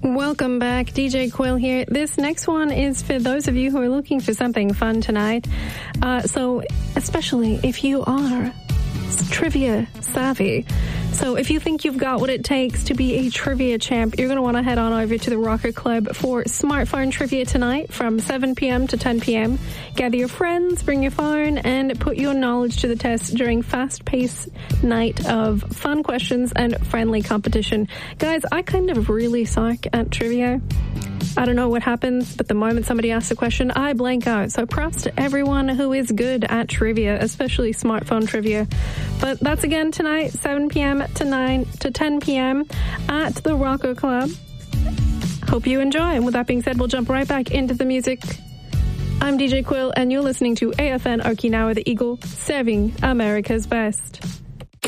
Welcome back, DJ Quill here. This next one is for those of you who are looking for something fun tonight. So especially if you are trivia savvy. So if you think you've got what it takes to be a trivia champ, you're going to want to head on over to the Rocker Club for smartphone trivia tonight from 7 p.m. to 10 p.m. Gather your friends, bring your phone, and put your knowledge to the test during fast-paced night of fun questions and friendly competition. Guys, I kind of really suck at trivia. I don't know what happens, but the moment somebody asks a question, I blank out. So props to everyone who is good at trivia, especially smartphone trivia. But that's again tonight, 7 p.m. to 10 p.m. at the Rocker Club. Hope you enjoy. And with that being said, we'll jump right back into the music. I'm DJ Quill, and you're listening to AFN Okinawa, the Eagle, serving America's best.